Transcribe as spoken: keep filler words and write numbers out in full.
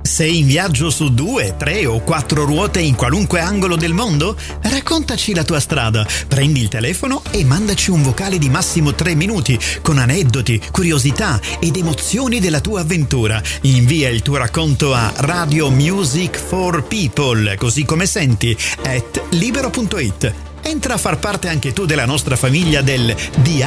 Sei in viaggio su due, tre o quattro ruote in qualunque angolo del mondo? Raccontaci la tua strada, prendi il telefono e mandaci un vocale di massimo tre minuti con aneddoti, curiosità ed emozioni della tua avventura. Invia il tuo racconto a Radio Music for People, così come senti, at libero punto it. Entra a far parte anche tu della nostra famiglia del D